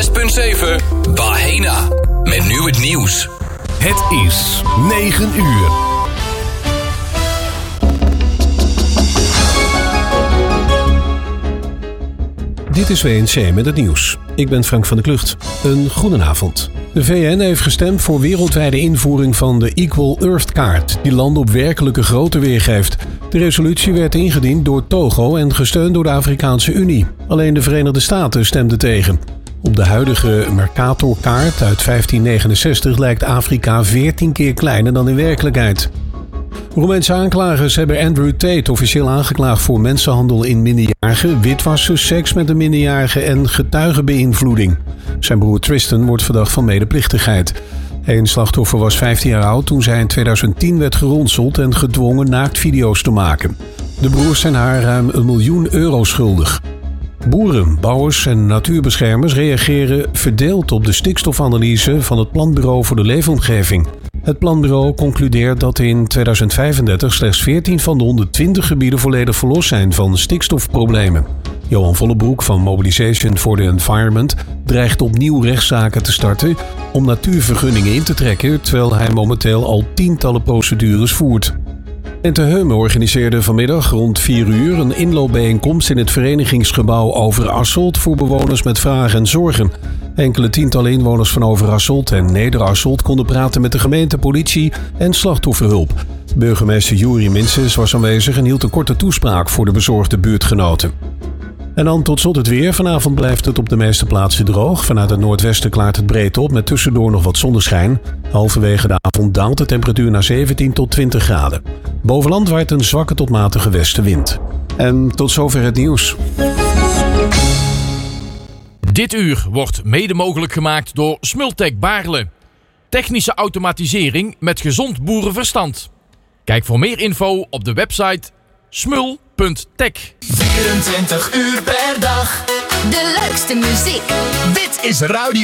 106.7 Bahena. Met nu het nieuws. Het is 9 uur. Dit is WNC met het nieuws. Ik ben Frank van der Klucht. Een goedenavond. De VN heeft gestemd voor wereldwijde invoering van de Equal Earth kaart, die landen op werkelijke grootte weergeeft. De resolutie werd ingediend door Togo en gesteund door de Afrikaanse Unie. Alleen de Verenigde Staten stemden tegen. Op de huidige Mercator-kaart uit 1569 lijkt Afrika 14 keer kleiner dan in werkelijkheid. Roemeense aanklagers hebben Andrew Tate officieel aangeklaagd voor mensenhandel in minderjarigen, witwassen, seks met een minderjarige en getuigenbeïnvloeding. Zijn broer Tristan wordt verdacht van medeplichtigheid. Een slachtoffer was 15 jaar oud toen zij in 2010 werd geronseld en gedwongen naaktvideo's te maken. De broers zijn haar ruim €1 miljoen schuldig. Boeren, bouwers en natuurbeschermers reageren verdeeld op de stikstofanalyse van het Planbureau voor de Leefomgeving. Het planbureau concludeert dat in 2035 slechts 14 van de 120 gebieden volledig verlost zijn van stikstofproblemen. Johan Vollebroek van Mobilisation for the Environment dreigt opnieuw rechtszaken te starten om natuurvergunningen in te trekken, terwijl hij momenteel al tientallen procedures voert. En Terheumen organiseerde vanmiddag rond 4 uur een inloopbijeenkomst in het verenigingsgebouw Overasselt voor bewoners met vragen en zorgen. Enkele tientallen inwoners van Overasselt en Nederasselt konden praten met de gemeente, politie en slachtofferhulp. Burgemeester Juri Minses was aanwezig en hield een korte toespraak voor de bezorgde buurtgenoten. En dan tot slot het weer. Vanavond blijft het op de meeste plaatsen droog. Vanuit het noordwesten klaart het breed op met tussendoor nog wat zonneschijn. Halverwege de avond daalt de temperatuur naar 17 tot 20 graden. Bovenland waait een zwakke tot matige westenwind. En tot zover het nieuws. Dit uur wordt mede mogelijk gemaakt door Smultec Baarle. Technische automatisering met gezond boerenverstand. Kijk voor meer info op de website smul.tech. 24 uur per dag. De leukste muziek. Dit is Radio